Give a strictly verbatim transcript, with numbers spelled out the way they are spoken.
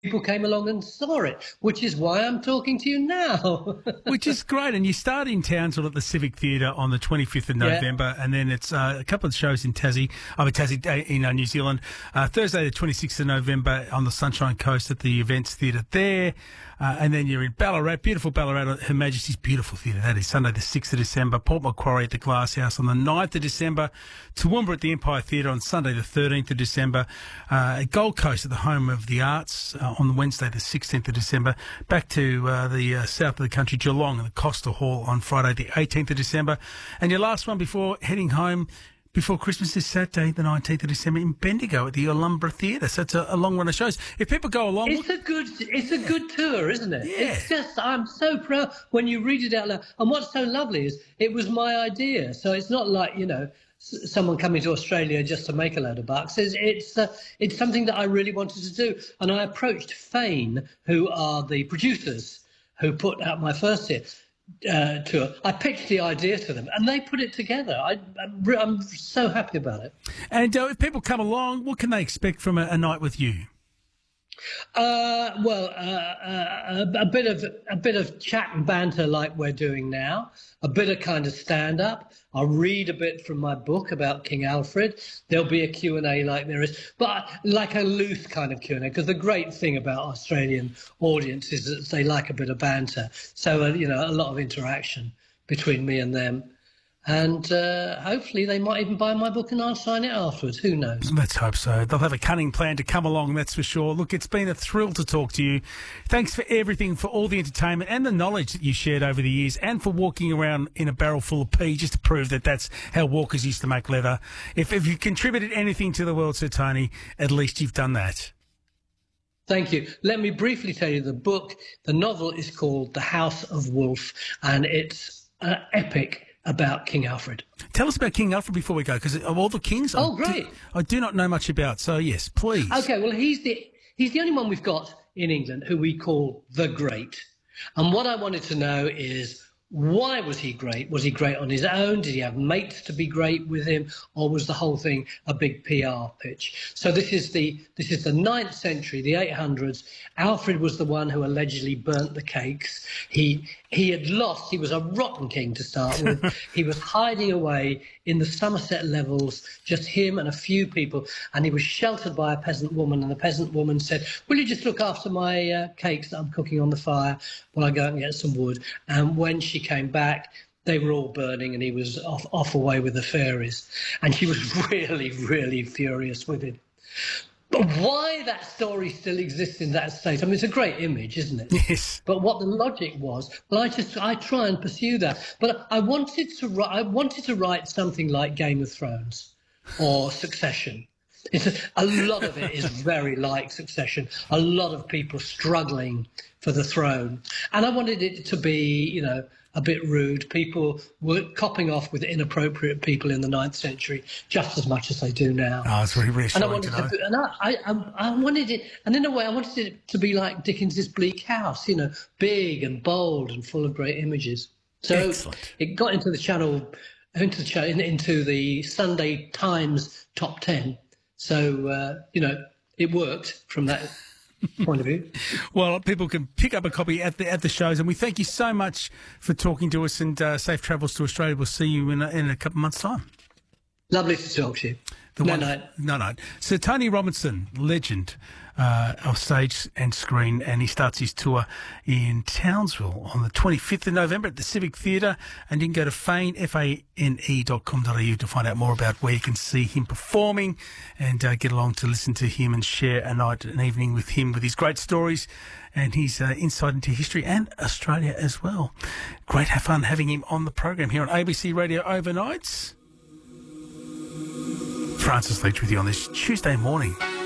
people came along and saw it, which is why I'm talking to you now. Which is great. And you start in Townsville at the Civic Theatre on the twenty-fifth of November, yeah. and then it's uh, a couple of shows in Tassie, oh, Tassie uh, in uh, New Zealand. Uh, Thursday the twenty-sixth of November on the Sunshine Coast at the Events Theatre there. Uh, and then you're in Ballarat, beautiful Ballarat, Her Majesty's beautiful theatre. That is Sunday the sixth of December. Port Macquarie at the Glass House on the ninth of December. Toowoomba at the Empire Theatre on Sunday the thirteenth of December. Uh, Gold Coast at the Home of the Arts uh, on Wednesday the sixteenth of December. Back to uh, the uh, south of the country, Geelong and the Costa Hall on Friday the eighteenth of December. And your last one before heading home before Christmas is Saturday the nineteenth of December in Bendigo at the Olumbra Theatre. So it's a, a long run of shows. If people go along... It's a good it's a good tour, isn't it? Yeah. It's just, I'm so proud when you read it out loud. And what's so lovely is it was my idea. So it's not like, you know, someone coming to Australia just to make a load of bucks. It's it's, uh, it's something that I really wanted to do. And I approached Fane, who are the producers who put out my first hit. Uh, tour. I pitched the idea to them and they put it together. I, I'm, re- I'm so happy about it. And uh, if people come along, what can they expect from a, a night with you? Uh, well, uh, uh, a, a bit of a bit of chat and banter like we're doing now. A bit of kind of stand up. I'll read a bit from my book about King Alfred. There'll be a Q and A like there is, but like a loose kind of Q and A. Because the great thing about Australian audiences is that they like a bit of banter. So uh, you know, a lot of interaction between me and them. And uh, hopefully they might even buy my book and I'll sign it afterwards. Who knows? Let's hope so. They'll have a cunning plan to come along, that's for sure. Look, it's been a thrill to talk to you. Thanks for everything, for all the entertainment and the knowledge that you shared over the years, and for walking around in a barrel full of pee just to prove that that's how walkers used to make leather. If, if you've contributed anything to the world, Sir Tony, at least you've done that. Thank you. Let me briefly tell you the book. The novel is called The House of Wolf, and it's an epic about King Alfred. Tell us about King Alfred before we go, because of all the kings, oh, I great. Do, I do not know much about. So yes, please. Okay, well he's the he's the only one we've got in England who we call the Great. And what I wanted to know is, why was he great? Was he great on his own? Did he have mates to be great with him, or was the whole thing a big P R pitch? So this is the this is the ninth century, the eight hundreds. Alfred was the one who allegedly burnt the cakes. He he had lost. He was a rotten king to start with. He was hiding away in the Somerset Levels, just him and a few people, and he was sheltered by a peasant woman. And the peasant woman said, "Will you just look after my uh, cakes that I'm cooking on the fire while I go and get some wood?" And when she came back, they were all burning, and he was off, off away with the fairies. And she was really, really furious with him. But why that story still exists in that state, I mean, it's a great image, isn't it? Yes. But what the logic was, well, I just, I try and pursue that. But I wanted to write, I wanted to write something like Game of Thrones or Succession. It's a, a lot of it is very like Succession. A lot of people struggling for the throne. And I wanted it to be, you know, a bit rude. People were copping off with inappropriate people in the ninth century just as much as they do now. Oh, it's really reassuring and I wanted to know. To, and I, I, I wanted it, and in a way, I wanted it to be like Dickens's Bleak House, you know, big and bold and full of great images. So Excellent. It got into the channel, into the, into the Sunday Times top ten. So, uh, you know, it worked from that point of view. Well, people can pick up a copy at the at the shows, and we thank you so much for talking to us, and uh, safe travels to Australia. We'll see you in a, in a couple of months' time. Lovely to talk to you. The no, one, no. No, no. Sir Tony Robinson, legend uh, of stage and screen, and he starts his tour in Townsville on the twenty-fifth of November at the Civic Theatre. And you can go to fane, F A N E dot com dot A U to find out more about where you can see him performing and uh, get along to listen to him and share a night, an evening with him with his great stories and his uh, insight into history and Australia as well. Great have fun having him on the program here on A B C Radio Overnights. Francis Leach with you on this Tuesday morning.